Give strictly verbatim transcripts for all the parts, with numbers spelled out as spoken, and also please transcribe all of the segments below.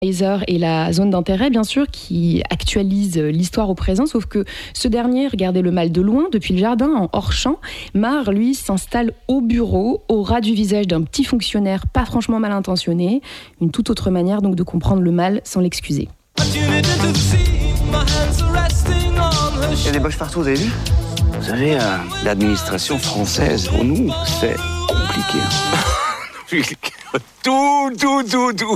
Laser et la zone d'intérêt, bien sûr, qui actualise l'histoire au présent, sauf que ce dernier regardait le mal de loin, depuis le jardin, en hors-champ. Marre, lui, s'installe au bureau, au ras du visage d'un petit fonctionnaire pas franchement mal intentionné. Une toute autre manière donc de comprendre le mal sans l'excuser. Il y a des boches partout, vous avez vu ? Vous savez, euh, l'administration française, pour nous, c'est compliqué. Tout, tout, tout, tout.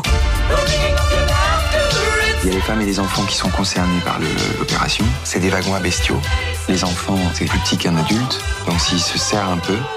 Il y a les femmes et les enfants qui sont concernés par le, l'opération. C'est des wagons à bestiaux. Les enfants, c'est plus petit qu'un adulte, donc s'ils se serrent un peu...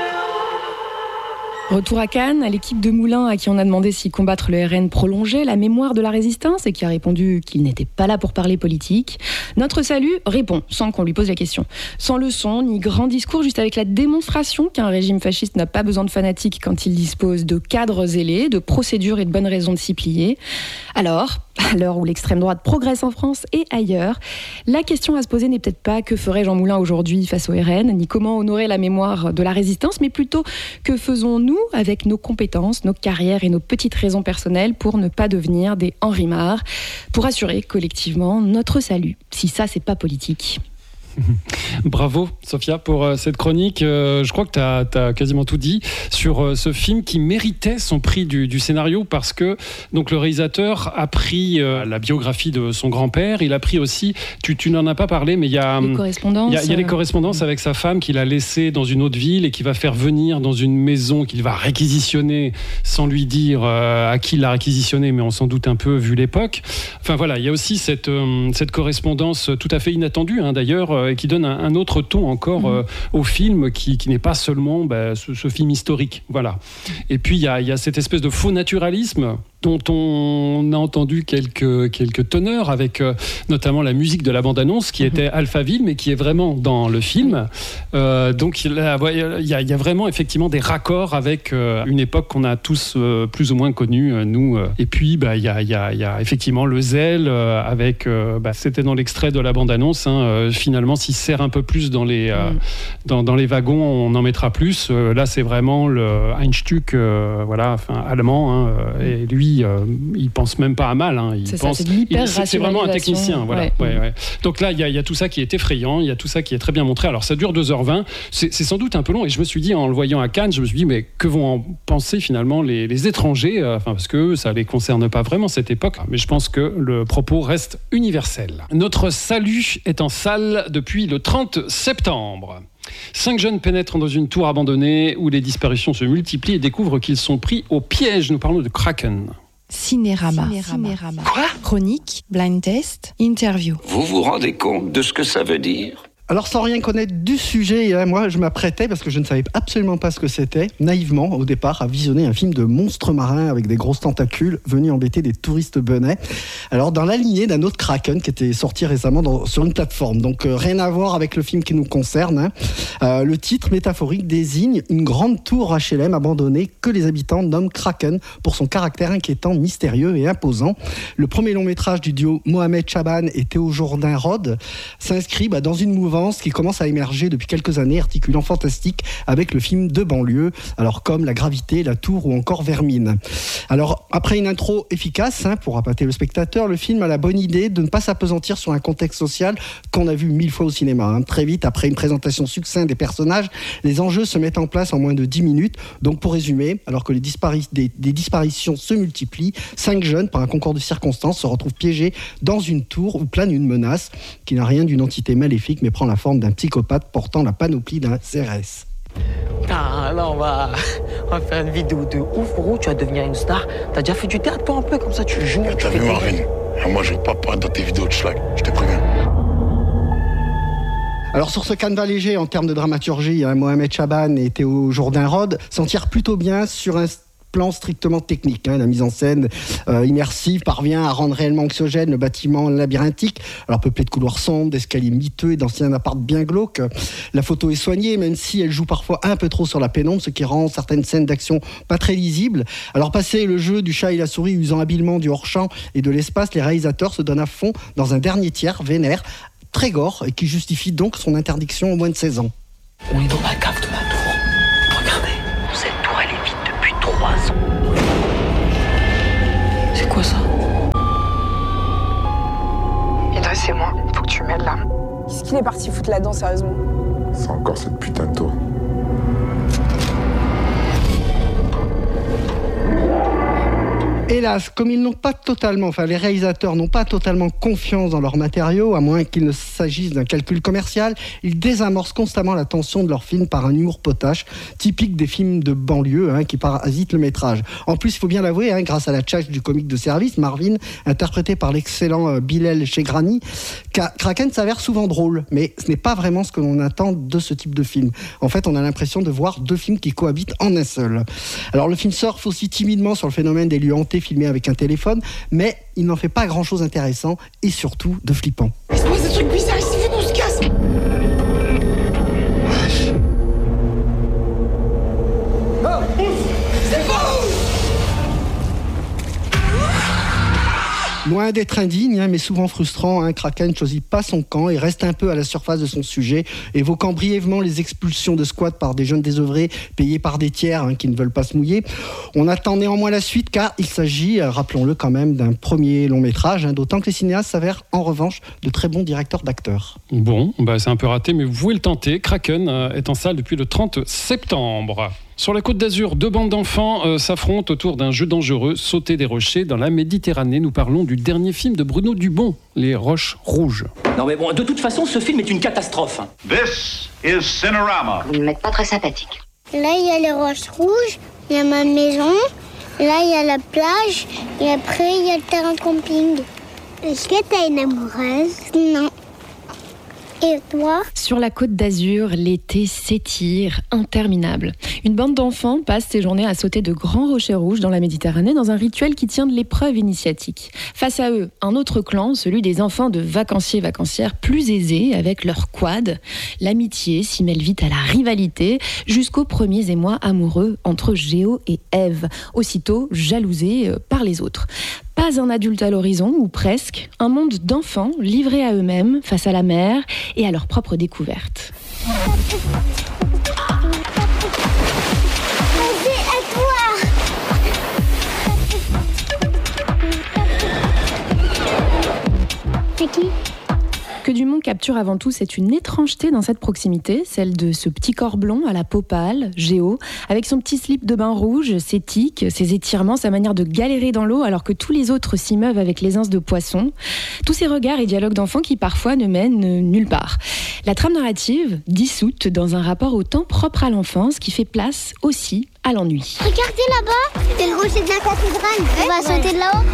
Retour à Cannes, à l'équipe de Moulin à qui on a demandé si combattre le R N prolongeait la mémoire de la résistance et qui a répondu qu'il n'était pas là pour parler politique. Notre salut répond sans qu'on lui pose la question. Sans leçon ni grand discours, juste avec la démonstration qu'un régime fasciste n'a pas besoin de fanatiques quand il dispose de cadres zélés, de procédures et de bonnes raisons de s'y plier. Alors, à l'heure où l'extrême droite progresse en France et ailleurs, la question à se poser n'est peut-être pas que ferait Jean Moulin aujourd'hui face au R N, ni comment honorer la mémoire de la résistance, mais plutôt que faisons-nous avec nos compétences, nos carrières et nos petites raisons personnelles pour ne pas devenir des Henri Marre, pour assurer collectivement notre salut. Si ça, c'est pas politique. Bravo Sophia pour euh, cette chronique. Euh, je crois que tu as quasiment tout dit sur euh, ce film qui méritait son prix du, du scénario parce que donc, le réalisateur a pris euh, la biographie de son grand-père. Il a pris aussi, tu, tu n'en as pas parlé, mais il y a les correspondances, il y a, il y a les correspondances euh... avec sa femme qu'il a laissée dans une autre ville et qui va faire venir dans une maison qu'il va réquisitionner sans lui dire euh, à qui il l'a réquisitionné, mais on s'en doute un peu vu l'époque. Enfin voilà, il y a aussi cette, euh, cette correspondance tout à fait inattendue hein, d'ailleurs euh, et qui donne un, un autre ton encore mmh. euh, au film qui, qui n'est pas seulement bah, ce, ce film historique. Voilà. Et puis il y a, y a cette espèce de faux naturalisme dont on a entendu quelques, quelques teneurs avec euh, notamment la musique de la bande-annonce qui mmh. était Alphaville mais qui est vraiment dans le film. Euh, donc il y, a, y a vraiment effectivement des raccords avec euh, une époque qu'on a tous euh, plus ou moins connue, euh, nous. Euh. Et puis il bah, y, a, y, a, y a effectivement le zèle euh, avec, euh, bah, c'était dans l'extrait de la bande-annonce, hein, euh, finalement s'il se serre un peu plus dans les, euh, mmh. dans, dans les wagons, on en mettra plus. Euh, là c'est vraiment le Einstück euh, voilà, enfin, allemand hein, et lui Euh, il pense même pas à mal. Hein. Il c'est pense, ça, c'est de l'hyper-rationalisation. C'est vraiment un technicien. Voilà. Ouais. Ouais, ouais. Donc là, il y, y a tout ça qui est effrayant, il y a tout ça qui est très bien montré. Alors ça dure deux heures vingt, c'est, c'est sans doute un peu long. Et je me suis dit, en le voyant à Cannes, je me suis dit, mais que vont en penser finalement les, les étrangers euh, enfin, parce que ça les concerne pas vraiment cette époque. Mais je pense que le propos reste universel. Notre salut est en salle depuis le trente septembre. Cinq jeunes pénètrent dans une tour abandonnée où les disparitions se multiplient et découvrent qu'ils sont pris au piège. Nous parlons de Kraken. Cinérama. Cinérama. Quoi ? Chronique, blind test, interview. Vous vous rendez compte de ce que ça veut dire ? Alors sans rien connaître du sujet, hein, moi je m'apprêtais, parce que je ne savais absolument pas ce que c'était, naïvement au départ, à visionner un film de monstres marins avec des grosses tentacules venus embêter des touristes benets. Alors dans la lignée d'un autre Kraken qui était sorti récemment dans, sur une plateforme, donc euh, rien à voir avec le film qui nous concerne. Hein. Euh, le titre métaphorique désigne une grande tour H L M abandonnée que les habitants nomment Kraken pour son caractère inquiétant, mystérieux et imposant. Le premier long métrage du duo Mohamed Chaban et Théo Jourdain-Rod s'inscrit bah, dans une mouvance qui commence à émerger depuis quelques années, articulant fantastique avec le film de banlieue, alors comme La Gravité, La Tour ou encore Vermine. Alors, après une intro efficace, hein, pour appâter le spectateur, le film a la bonne idée de ne pas s'appesantir sur un contexte social qu'on a vu mille fois au cinéma. Hein. Très vite, après une présentation succincte des personnages, les enjeux se mettent en place en moins de dix minutes. Donc, pour résumer, alors que les, dispari- des, des disparitions se multiplient, cinq jeunes, par un concours de circonstances, se retrouvent piégés dans une tour où plane une menace qui n'a rien d'une entité maléfique, mais prend la forme d'un psychopathe portant la panoplie d'un C R S. Putain, là on va, on va faire une vidéo de ouf, gros, tu vas devenir une star. T'as déjà fait du théâtre, toi, un peu, comme ça tu joues. T'as vu Marvin, moi je vais pas paraître dans tes vidéos de schlag, je te préviens. Alors sur ce canevas léger en termes de dramaturgie, hein, Mohamed Chaban et Théo Jourdain-Rod s'en tirent plutôt bien sur un plan strictement technique. Hein. La mise en scène euh, immersive parvient à rendre réellement anxiogène le bâtiment labyrinthique, alors peuplé de couloirs sombres, d'escaliers miteux et d'anciens apparts bien glauques. La photo est soignée, même si elle joue parfois un peu trop sur la pénombre, ce qui rend certaines scènes d'action pas très lisibles. Alors passé le jeu du chat et la souris usant habilement du hors-champ et de l'espace, les réalisateurs se donnent à fond dans un dernier tiers vénère, très gore, et qui justifie donc son interdiction au moins de seize ans. On est dans la cave de la tour. Regardez, cette tour elle est vide depuis trois ans. C'est quoi ça ? qu'il est parti foutre là-dedans, sérieusement? C'est encore cette putain de tour. Hélas, comme ils n'ont pas totalement, enfin les réalisateurs n'ont pas totalement confiance dans leurs matériaux, à moins qu'il ne s'agisse d'un calcul commercial, ils désamorcent constamment la tension de leur film par un humour potache, typique des films de banlieue hein, qui parasitent le métrage. En plus, il faut bien l'avouer, hein, grâce à la tchatche du comique de service, Marvin, interprété par l'excellent euh, Bilal Chegrani, Kraken s'avère souvent drôle, mais ce n'est pas vraiment ce que l'on attend de ce type de film. En fait, on a l'impression de voir deux films qui cohabitent en un seul. Alors le film surfe aussi timidement sur le phénomène des lieux hantés filmé avec un téléphone, mais il n'en fait pas grand-chose d'intéressant et surtout de flippant. Il se passe des trucs bizarres ici, on se casse. Loin d'être indigne, hein, mais souvent frustrant, hein, Kraken ne choisit pas son camp et reste un peu à la surface de son sujet, évoquant brièvement les expulsions de squats par des jeunes désœuvrés payés par des tiers hein, qui ne veulent pas se mouiller. On attend néanmoins la suite car il s'agit, rappelons-le quand même, d'un premier long métrage, hein, d'autant que les cinéastes s'avèrent en revanche de très bons directeurs d'acteurs. Bon, bah c'est un peu raté, mais vous pouvez le tenter. Kraken euh, est en salle depuis le trente septembre. Sur la Côte d'Azur, deux bandes d'enfants euh, s'affrontent autour d'un jeu dangereux, sauter des rochers dans la Méditerranée. Nous parlons du dernier film de Bruno Dubon, Les Roches Rouges. Non mais bon, de toute façon, ce film est une catastrophe. This is Cinerama. Vous ne m'êtes pas très sympathique. Là, il y a les roches rouges, il y a ma maison, là, il y a la plage, et après, il y a le terrain de camping. Est-ce que t'as une amoureuse? Non. Et toi? Sur la Côte d'Azur, l'été s'étire, interminable. Une bande d'enfants passe ses journées à sauter de grands rochers rouges dans la Méditerranée dans un rituel qui tient de l'épreuve initiatique. Face à eux, un autre clan, celui des enfants de vacanciers et vacancières plus aisés avec leur quad. L'amitié s'y mêle vite à la rivalité jusqu'aux premiers émois amoureux entre Géo et Ève, aussitôt jalousés par les autres. Pas un adulte à l'horizon, ou presque, un monde d'enfants livrés à eux-mêmes, face à la mer et à leurs propres découvertes. Vas-y, à toi! C'est qui? Que Dumont capture avant tout, c'est une étrangeté dans cette proximité, celle de ce petit corps blond à la peau pâle, Géo, avec son petit slip de bain rouge, ses tics, ses étirements, sa manière de galérer dans l'eau alors que tous les autres s'y meuvent avec l'aisance de poisson. Tous ces regards et dialogues d'enfants qui parfois ne mènent nulle part. La trame narrative, dissoute dans un rapport au temps propre à l'enfance qui fait place aussi à l'ennui. Regardez là-bas, c'est le rocher de la cathédrale. On va sauter de là-haut.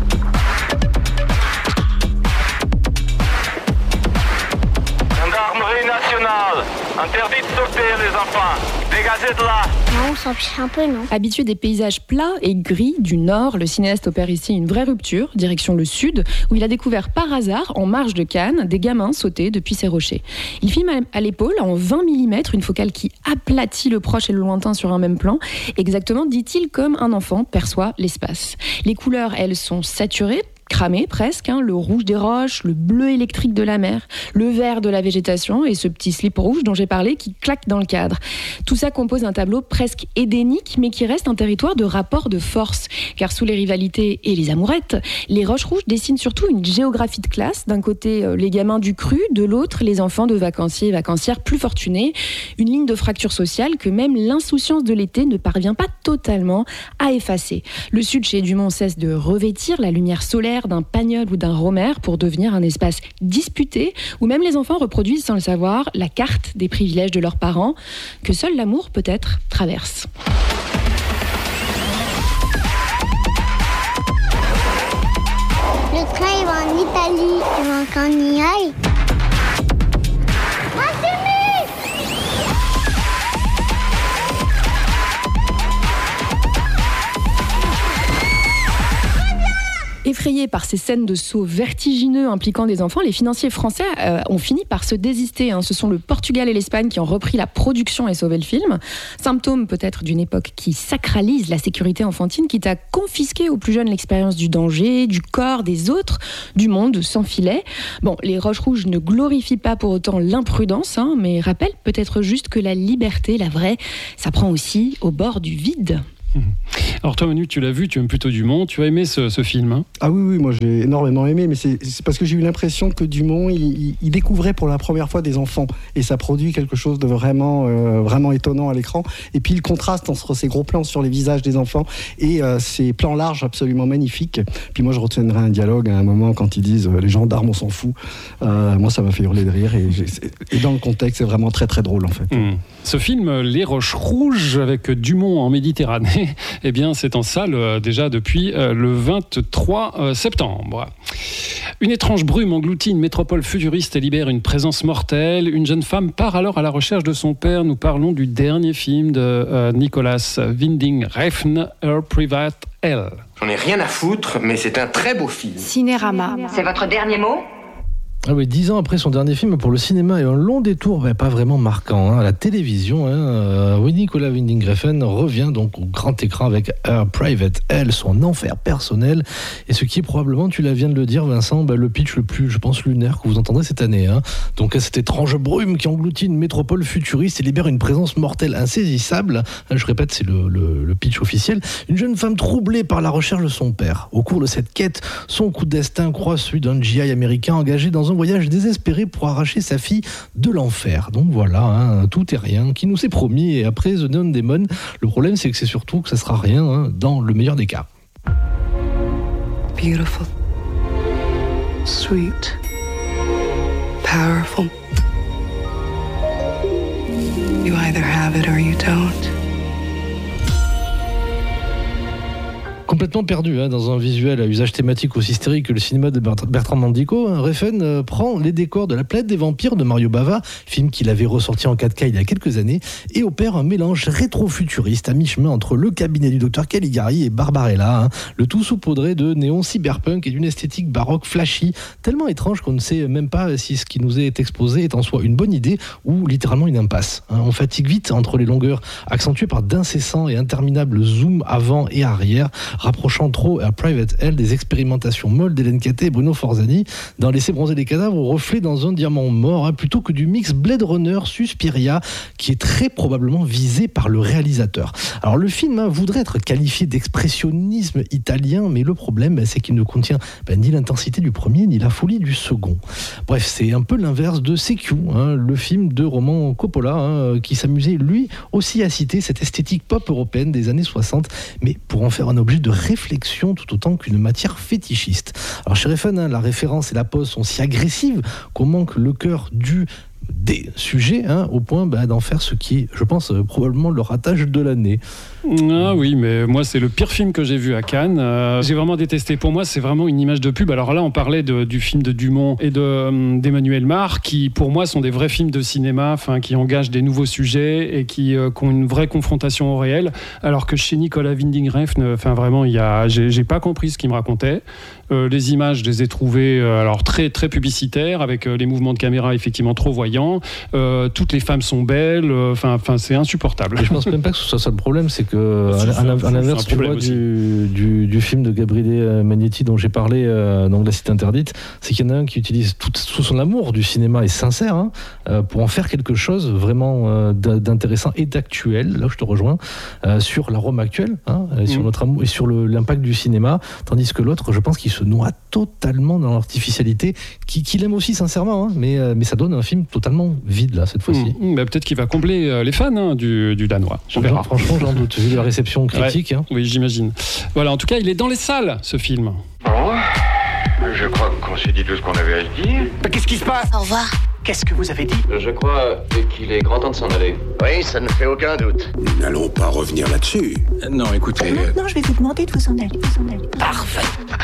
Gendarmerie nationale. Interdit de sauter, les enfants. Dégagez de là. Non, on s'en fiche un peu, non? Habitué des paysages plats et gris du nord, le cinéaste opère ici une vraie rupture, direction le sud, où il a découvert par hasard, en marge de Cannes, des gamins sauter depuis ces rochers. Il filme à l'épaule, en vingt millimètres, une focale qui aplatit le proche et le lointain sur un même plan, exactement, dit-il, comme un enfant perçoit l'espace. Les couleurs, elles, sont saturées, cramé presque, hein, le rouge des roches, le bleu électrique de la mer, le vert de la végétation et ce petit slip rouge dont j'ai parlé qui claque dans le cadre. Tout ça compose un tableau presque édénique mais qui reste un territoire de rapport de force. Car sous les rivalités et les amourettes, les roches rouges dessinent surtout une géographie de classe. D'un côté, euh, les gamins du cru, de l'autre, les enfants de vacanciers et vacancières plus fortunés. Une ligne de fracture sociale que même l'insouciance de l'été ne parvient pas totalement à effacer. Le sud chez Dumont cesse de revêtir la lumière solaire d'un Pagnol ou d'un Romer pour devenir un espace disputé où même les enfants reproduisent sans le savoir la carte des privilèges de leurs parents que seul l'amour peut-être traverse. Le train il va en Italie, il va qu'on y aille. Effrayés par ces scènes de sauts vertigineux impliquant des enfants, les financiers français euh, ont fini par se désister. Hein. Ce sont le Portugal et l'Espagne qui ont repris la production et sauvé le film. Symptôme peut-être d'une époque qui sacralise la sécurité enfantine, quitte à confisquer aux plus jeunes l'expérience du danger, du corps, des autres, du monde sans filet. Bon, les Roches Rouges ne glorifient pas pour autant l'imprudence, hein, mais rappellent peut-être juste que la liberté, la vraie, ça prend aussi au bord du vide. Alors toi Manu, tu l'as vu, tu aimes plutôt Dumont, tu as aimé ce, ce film hein? Ah oui, oui, moi j'ai énormément aimé, mais c'est, c'est parce que j'ai eu l'impression que Dumont, il, il découvrait pour la première fois des enfants, et ça produit quelque chose de vraiment, euh, vraiment étonnant à l'écran. Et puis le contraste entre ces gros plans sur les visages des enfants et euh, ces plans larges absolument magnifiques. Puis moi je retiendrai un dialogue à un moment quand ils disent euh, « les gendarmes on s'en fout euh, ». Moi ça m'a fait hurler de rire, et, et dans le contexte c'est vraiment très très drôle en fait. Mmh. Ce film Les Roches Rouges avec Dumont en Méditerranée, eh bien c'est en salle euh, déjà depuis euh, le vingt-trois septembre. Une étrange brume engloutit une métropole futuriste et libère une présence mortelle. Une jeune femme part alors à la recherche de son père. Nous parlons du dernier film de euh, Nicolas Winding Refn, Her Private Hell. J'en ai rien à foutre, mais c'est un très beau film. Cinérama. C'est votre dernier mot ? Ah oui, dix ans après son dernier film pour le cinéma et un long détour, mais pas vraiment marquant, hein, à la télévision, hein, euh, oui, Nicolas Winding Refn revient donc au grand écran avec Her Private Hell, son enfer personnel, et ce qui est probablement, tu la viens de le dire Vincent, bah, le pitch le plus, je pense, lunaire que vous entendrez cette année. Hein. Donc cette étrange brume qui engloutit une métropole futuriste et libère une présence mortelle insaisissable, hein, je répète, c'est le, le, le pitch officiel, une jeune femme troublée par la recherche de son père. Au cours de cette quête, son coup de destin croise celui d'un G I américain engagé dans un voyage désespéré pour arracher sa fille de l'enfer. Donc voilà, hein, tout et rien qui nous est promis. Et après The Neon Demon, le problème c'est que c'est surtout que ça sera rien, hein, dans le meilleur des cas. Beautiful, sweet, powerful. You either have it or you don't. Complètement perdu hein, dans un visuel à usage thématique aussi hystérique que le cinéma de Bertrand Mandico, hein, Refn euh, prend les décors de La Planète des Vampires de Mario Bava, film qu'il avait ressorti en quatre K il y a quelques années, et opère un mélange rétro-futuriste à mi-chemin entre Le Cabinet du Docteur Caligari et Barbarella, hein, le tout saupoudré de néon cyberpunk et d'une esthétique baroque flashy, tellement étrange qu'on ne sait même pas si ce qui nous est exposé est en soi une bonne idée ou littéralement une impasse. Hein. On fatigue vite entre les longueurs accentuées par d'incessants et interminables zooms avant et arrière, rapprochant trop à Private Hell des expérimentations molles d'Hélène Cattet et Bruno Forzani dans Laisser bronzer les cadavres au reflet dans un diamant mort, hein, plutôt que du mix Blade Runner Suspiria qui est très probablement visé par le réalisateur. Alors le film hein, voudrait être qualifié d'expressionnisme italien, mais le problème c'est qu'il ne contient ben, ni l'intensité du premier ni la folie du second. Bref, c'est un peu l'inverse de C Q, hein, le film de Roman Coppola hein, qui s'amusait lui aussi à citer cette esthétique pop européenne des années soixante, mais pour en faire un objet de réflexion tout autant qu'une matière fétichiste. Alors chez Refn, hein, la référence et la pose sont si agressives qu'on manque le cœur du des sujets hein, au point bah, d'en faire ce qui est, je pense, euh, probablement le ratage de l'année. Ah oui, mais moi c'est le pire film que j'ai vu à Cannes. Euh, j'ai vraiment détesté. Pour moi, c'est vraiment une image de pub. Alors là, on parlait de, du film de Dumont et de, euh, d'Emmanuel Mar, qui pour moi sont des vrais films de cinéma, enfin qui engagent des nouveaux sujets et qui, euh, qui ont une vraie confrontation au réel. Alors que chez Nicolas Winding Refn, enfin vraiment, il y a, j'ai, j'ai pas compris ce qu'il me racontait. Euh, les images, je les ai trouvées euh, alors très très publicitaires, avec euh, les mouvements de caméra effectivement trop voyants. Euh, toutes les femmes sont belles. Enfin, euh, enfin, c'est insupportable. Et je pense même pas que ce soit ça le problème, c'est que à, à, à l'inverse, tu vois, du, du, du film de Gabriele Magnetti dont j'ai parlé, euh, donc La Cité Interdite, c'est qu'il y en a un qui utilise tout, tout son amour du cinéma et sincère hein, euh, pour en faire quelque chose vraiment euh, d'intéressant et d'actuel. Là où je te rejoins euh, sur la Rome actuelle, hein, et sur mmh. notre amour et sur le, l'impact du cinéma, tandis que l'autre, je pense qu'il se noie totalement dans l'artificialité, qui, qu'il aime aussi sincèrement, hein, mais, euh, mais ça donne un film totalement vide là cette fois-ci. Mmh. Bah, peut-être qu'il va combler euh, les fans hein, du, du danois. On verra. Franchement, j'en doute. Vu la réception critique. Ouais. Hein. Oui, j'imagine. Voilà, en tout cas, il est dans les salles, ce film. Bon, je crois qu'on s'est dit tout ce qu'on avait à se dire. Mais qu'est-ce qui se passe? Au revoir. Qu'est-ce que vous avez dit? Je crois qu'il est grand temps de s'en aller. Oui, ça ne fait aucun doute. Nous n'allons pas revenir là-dessus. Euh, non, écoutez... Maintenant, je vais vous demander de vous en aller. Vous en aller. Parfait.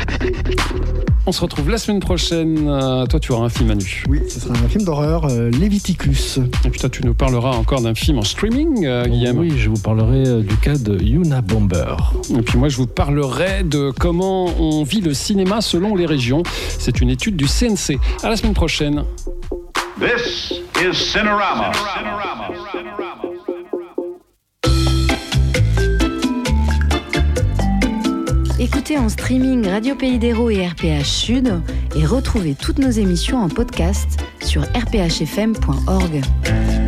On se retrouve la semaine prochaine. Euh, toi, tu auras un film, Manu. Oui, ce sera un film d'horreur, euh, Leviticus. Et puis toi, tu nous parleras encore d'un film en streaming, euh, Guillaume. Oui, je vous parlerai euh, du cas de Yuna Bomber. Et puis moi, je vous parlerai de comment on vit le cinéma selon les régions. C'est une étude du C N C. À la semaine prochaine. This is Cinerama. Écoutez en streaming Radio Pays d'Hérault et R P H Sud et retrouvez toutes nos émissions en podcast sur r p h f m point org.